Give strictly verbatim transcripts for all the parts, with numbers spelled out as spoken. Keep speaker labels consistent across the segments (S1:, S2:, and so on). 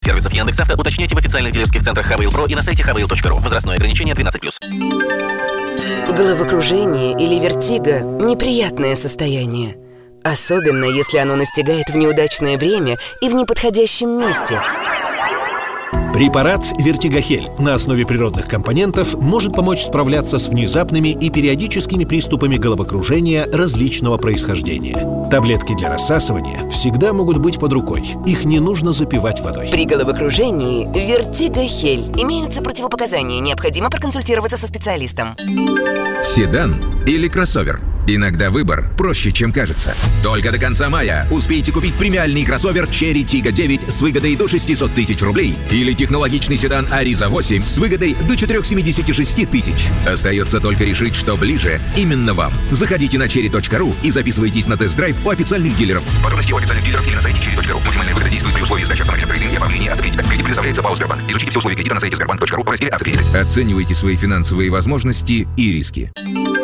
S1: Сервисов Яндекс.Авто уточняйте в официальных дилерских центрах Хавейл Про и на сайте хавейл точка ру. Возрастное ограничение двенадцать плюс.
S2: Головокружение или вертиго – неприятное состояние. Особенно, если оно настигает в неудачное время и в неподходящем месте.
S3: Препарат «Вертигохель» на основе природных компонентов может помочь справляться с внезапными и периодическими приступами головокружения различного происхождения. Таблетки для рассасывания всегда могут быть под рукой. Их не нужно запивать водой.
S2: При головокружении «Вертигохель» имеются противопоказания. Необходимо проконсультироваться со специалистом.
S4: Седан или кроссовер? Иногда выбор проще, чем кажется. Только до конца мая успейте купить премиальный кроссовер Chery Tiggo девять с выгодой до шестьсот тысяч рублей или технологичный седан Ariza восемь с выгодой до четыреста семьдесят шесть тысяч. Остается только решить, что ближе именно вам. Заходите на черри точка ру и записывайтесь на тест-драйв у официальных дилеров. Подробности у официальных дилеров или на сайте черри точка ру. Максимальная выгода действует при условии сдачи автомобиля в трейдинг и оформления автокредита. Кредит предоставляется ПАО «Сбербанк». Изучите все условия кредита на сайте сбербанк точка ру в разделе «Автокредит». Оценивайте свои финансовые возможности и риски.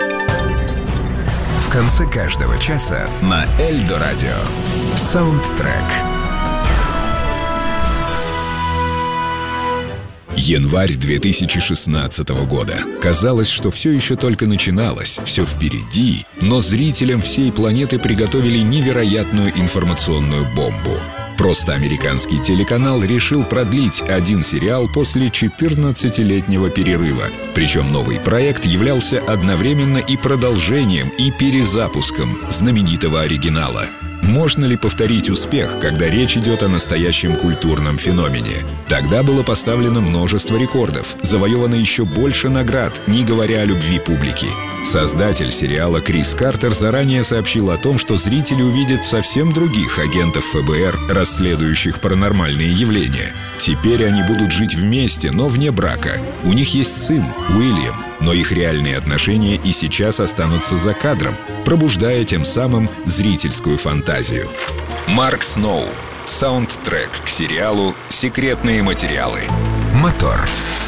S5: В конце каждого часа на Эльдо Радио саундтрек. Январь две тысячи шестнадцатого года. Казалось, что все еще только начиналось, все впереди, но зрителям всей планеты приготовили невероятную информационную бомбу. Просто американский телеканал решил продлить один сериал после четырнадцатилетнего перерыва. Причем новый проект являлся одновременно и продолжением, и перезапуском знаменитого оригинала. Можно ли повторить успех, когда речь идет о настоящем культурном феномене? Тогда было поставлено множество рекордов, завоевано еще больше наград, не говоря о любви публики. Создатель сериала Крис Картер заранее сообщил о том, что зрители увидят совсем других агентов эф бэ эр, расследующих паранормальные явления. Теперь они будут жить вместе, но вне брака. У них есть сын, Уильям, но их реальные отношения и сейчас останутся за кадром, пробуждая тем самым зрительскую фантазию. Марк Сноу. Саундтрек к сериалу «Секретные материалы». Мотор.